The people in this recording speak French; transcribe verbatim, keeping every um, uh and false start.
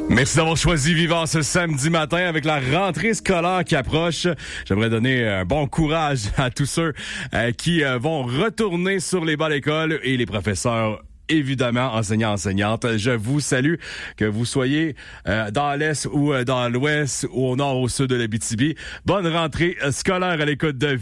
Merci d'avoir choisi Vivant ce samedi matin avec la rentrée scolaire qui approche. J'aimerais donner un bon courage à tous ceux euh, qui euh, vont retourner sur les bancs d'école et les professeurs. Évidemment, enseignants, enseignantes, je vous salue, que vous soyez euh, dans l'Est ou euh, dans l'Ouest ou au Nord, au Sud de l'Abitibi. Bonne rentrée scolaire à l'écoute de